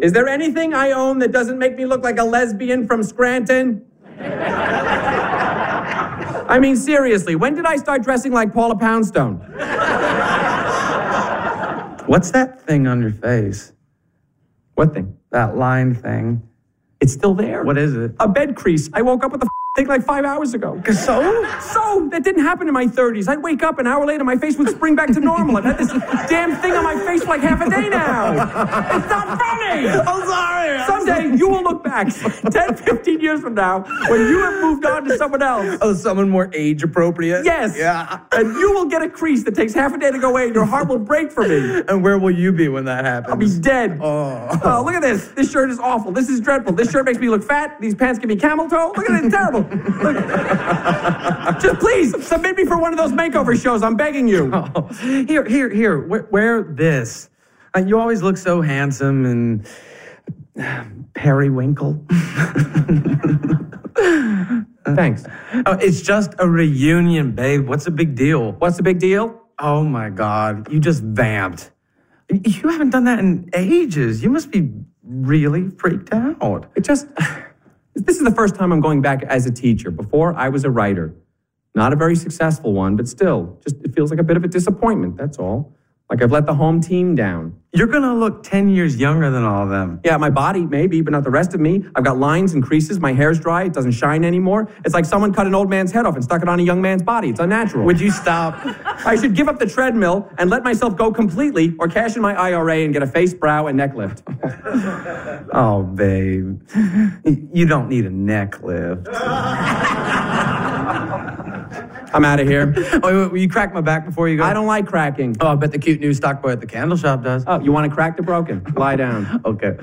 Is there anything I own that doesn't make me look like a lesbian from Scranton? I mean, seriously, when did I start dressing like Paula Poundstone? What's that thing on your face? What thing? That line thing. It's still there. What is it? A bed crease. I woke up with the thing like 5 hours ago. So? So, that didn't happen in my 30s. I'd wake up an hour later, my face would spring back to normal. I've had this damn thing on my face for like half a day now. It's not funny. I'm sorry. Someday, you will look back 10, 15 years from now when you have moved on to someone else. Oh, someone more age appropriate? Yes. Yeah. And you will get a crease that takes half a day to go away and your heart will break for me. And where will you be when that happens? I'll be dead. Oh, look at this. This shirt is awful. This is dreadful. This shirt makes me look fat. These pants give me camel toe. Look at it. It's terrible. Look. Just please, submit me for one of those makeover shows. I'm begging you. Oh. Here. Wear this. You always look so handsome and periwinkle. Thanks. Oh, it's just a reunion, babe. What's the big deal? What's the big deal? Oh, my God. You just vamped. You haven't done that in ages. You must be really freaked out. This is the first time I'm going back as a teacher. Before, I was a writer. Not a very successful one, but still, it feels like a bit of a disappointment, that's all. Like I've let the home team down. You're going to look 10 years younger than all of them. Yeah, my body, maybe, but not the rest of me. I've got lines and creases. My hair's dry. It doesn't shine anymore. It's like someone cut an old man's head off and stuck it on a young man's body. It's unnatural. Would you stop? I should give up the treadmill and let myself go completely or cash in my IRA and get a face, brow, and neck lift. Oh, babe. You don't need a neck lift. I'm out of here. Oh, will you crack my back before you go? I don't like cracking. Oh, I bet the cute new stock boy at the candle shop does. Oh, you want to crack the broken? Lie down. Okay.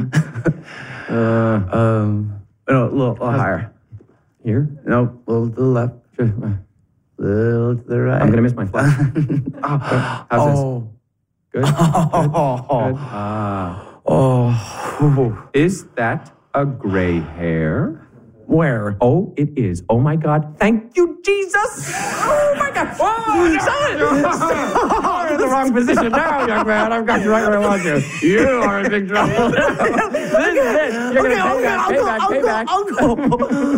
A little higher. Here? Nope, a little to the left. A little to the right. I'm going to miss my flash. How's this? Good? Good? Is that a gray hair? Where? Oh, it is. Oh, my God. Thank you, Jesus. Oh, my God. Oh, you're in the wrong position now, young man. I've got you right where I want you. You are in big trouble. This is it. You're going to pay back.